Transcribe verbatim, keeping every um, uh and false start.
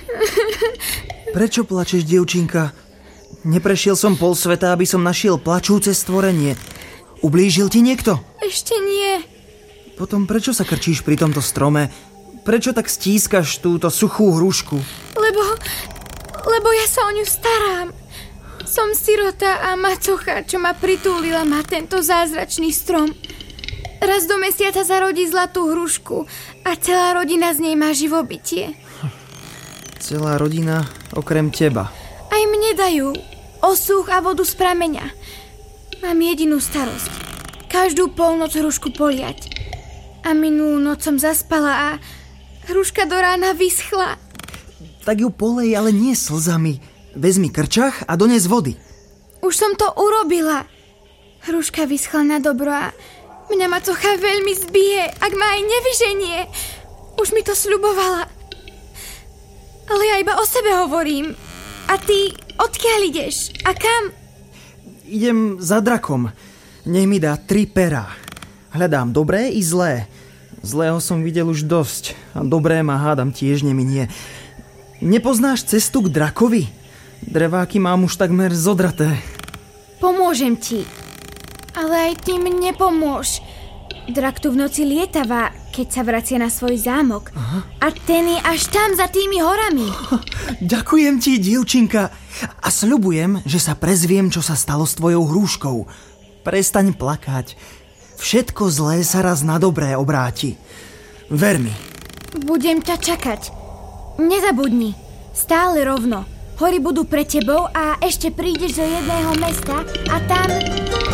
Prečo plačeš, dievčinka? Neprešiel som pol sveta, aby som našiel plačúce stvorenie. Ublížil ti niekto? Ešte nie. Potom prečo sa krčíš pri tomto strome? Prečo tak stískaš túto suchú hrušku? Lebo... Lebo ja sa o ňu starám. Som sirota a macocha, čo ma pritúlila ma tento zázračný strom. Raz do mesiaca zarodí zlatú hrušku a celá rodina z nej má živobytie. Celá rodina okrem teba. Aj mne dajú osúch a vodu z prameňa. Mám jedinú starosť. Každú polnoc hrušku poliať. A minulú noc som zaspala a hruška do rána vyschla. Tak ju polej, ale nie slzami. Vezmi krčach a dones vody. Už som to urobila. Hruška vyschla na dobro a mňa macocha veľmi zbije, ak ma aj nevyženie. Už mi to sľubovala. Ale ja iba o sebe hovorím. A ty, odkiaľ ideš? A kam? Idem za drakom. Nech mi dá tri perá. Hľadám dobré i zlé. Zlého som videl už dosť. A dobré ma hádam tiež neminie. Nepoznáš cestu k drakovi? Dreváky mám už takmer zodraté. Pomôžem ti. Ale aj ty mne pomôž. Drak tu v noci lietava, keď sa vracia na svoj zámok. Aha. A ten je až tam za tými horami. Ďakujem ti, dievčinka. A sľubujem, že sa prezviem, čo sa stalo s tvojou hruškou. Prestaň plakať. Všetko zlé sa raz na dobré obráti. Ver mi. Budem ťa čakať. Nezabudni. Stále rovno. Hory budú pre tebou a ešte prídeš do jedného mesta a tam...